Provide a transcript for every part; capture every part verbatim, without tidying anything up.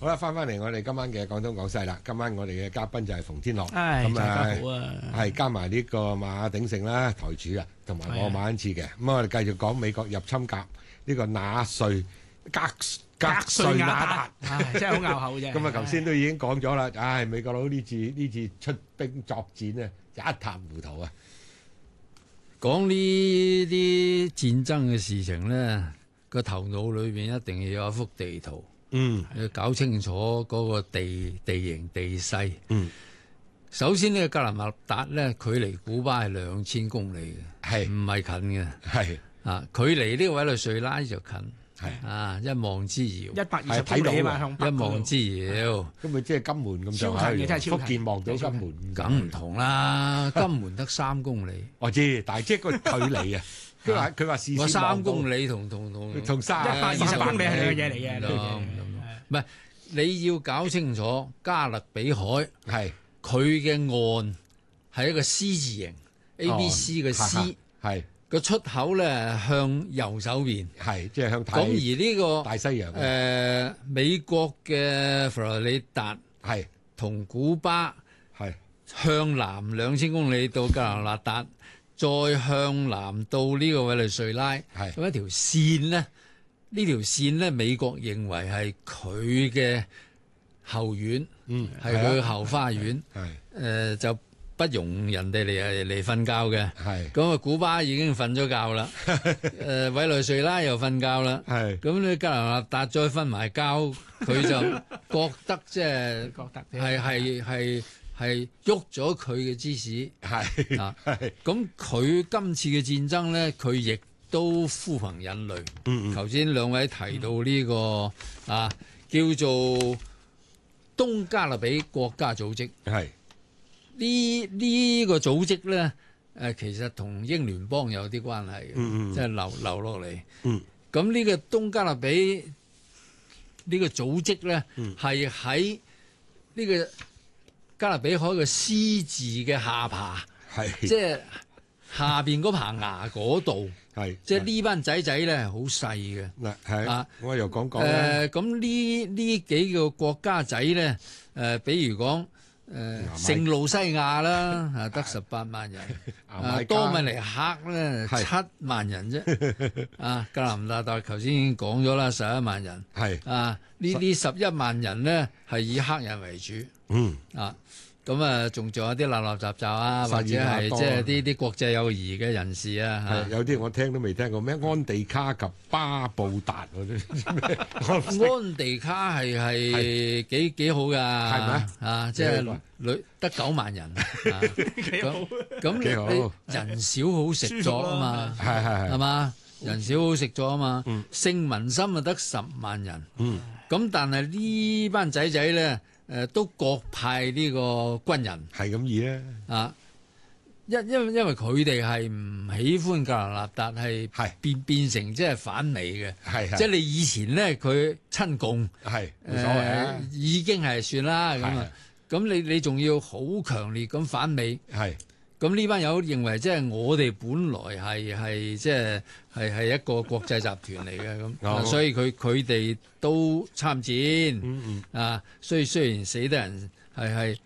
好啦，翻翻嚟我哋今晚嘅廣東廣西啦。今晚我哋嘅嘉賓就係馮天樂， 唉， 咁大家好啊， 係加埋呢個馬鼎盛啦，台主啊，同埋我馬恩賜嘅。咁我哋繼續講美國入侵甲呢個納粹格格瑞亞達， 唉，真係好拗口啫。 咁啊，頭先都已經講咗啦。唉，美國佬呢次呢次出兵作戰咧，一塌糊塗啊！ 講呢啲戰爭嘅事情咧，個頭腦裏邊一定要有一幅地圖， 嗯， 要搞清楚嗰個地地形地勢。 嗯， 首先呢，格蘭納達咧距離古巴係兩千公里嘅， 係唔係近嘅？ 係啊，距離呢個委內瑞拉就近， 係啊，一望之遙， 一百二十公里啊嘛，向北一望之遙。 咁咪即係金門咁上下， 超近嘅真係超近福建望到金門， 梗唔同啦，金門得三公里， 我知，但係即係個距離啊。佢話佢話視線我三望到公里同同同同三一百二十公里係兩樣嘢嚟嘅， 唔兩樣同唔嘢同唔係你要搞清楚加勒比海係佢嘅岸係一個 C 字形 A B C 嘅 C， 係個出口咧向右手邊， 係即係向咁而呢個大西洋誒美國嘅佛羅里達係同古巴係向南兩千公里到格蘭納達，再向南到呢個委內瑞拉， 係咁一條線呢，呢條線呢，美國認為係佢嘅後院， 嗯係佢嘅後花園， 係誒就不容人哋嚟嚟瞓覺嘅。 係咁啊，古巴已經瞓咗覺啦，誒委內瑞拉又瞓覺啦， 係咁你格蘭納達再瞓埋覺，佢就覺得即係覺得係係係係喐咗佢嘅芝士係啊！ 係咁佢今次嘅戰爭咧，佢亦都呼朋引類。 嗯嗯頭先兩位提到呢、這個啊，叫做東加勒比國家組織。 係呢呢、個組織咧，誒其實同英聯邦有啲關係嘅， 嗯嗯即係留留落嚟。 嗯咁呢個東加勒比呢個組織咧，係喺呢個加勒比海嘅 C 字嘅下巴， 係即係下邊嗰棚牙嗰度， 係即係呢班仔仔咧好細嘅。 嗱係啊我又講講啦， 誒咁呢呢幾個國家仔咧，誒比如講誒聖路西亞啦，啊得十八萬人，啊多米尼克咧七萬人啫，啊格蘭納達頭先已經講咗啦，十一萬人， 係啊呢啲十一萬人咧係以黑人為主。 嗯啊，咁啊，仲仲有啲垃垃雜雜啊，或者係即係啲啲國際友誼嘅人士啊， 係有啲我聽都未聽過咩安地卡及巴布達嗰安地卡係係幾幾好㗎，係咪啊？即係女得九萬人，啊幾好啊！ 咁幾好你你人少好食咗啊嘛， 係係係係嘛？人少好食咗啊嘛， 嗯聖文森啊得十萬人， 嗯咁但係呢班仔仔咧。誒都各派呢個軍人係咁易咧， 啊，因因為因為佢哋係唔喜歡格蘭納達係係變變成即係反美嘅， 係係即係你以前咧佢親共係冇所謂啊， 誒已經係算啦咁啊，咁你你仲要好強烈咁反美， 係咁呢班友認為即係我哋本來係係即係係係一個國際集團嚟嘅咁， 哦所以佢佢哋都參戰。 嗯嗯啊，雖雖然死得人係係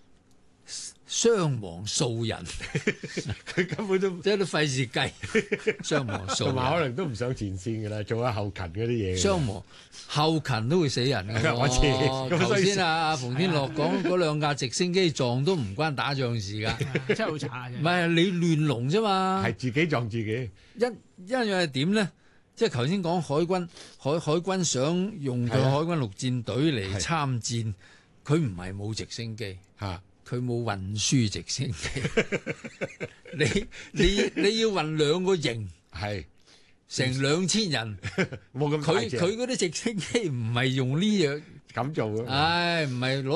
傷亡數人， 佢根本都即係都費事計傷亡數同埋可人。 能都唔上前線㗎啦，做下後勤嗰啲嘢㗎。 傷亡後勤都會死人嘅喎。 我知咁頭所以先啊，阿馮天樂講嗰兩架直升機撞都唔關打仗事㗎， 真係好渣啫。 唔係你亂龍啫嘛。 係自己撞自己， 因因樣係點咧？即係頭先講海軍海海軍想用佢係啊海軍陸戰隊嚟參戰，佢唔係冇直升機。 嚇佢冇運輸直升機，你你你要運兩個營， 係成兩千人， 冇咁大隻佢佢嗰啲直升機唔係用呢樣， 咁做嘅。 唉，唔係攞。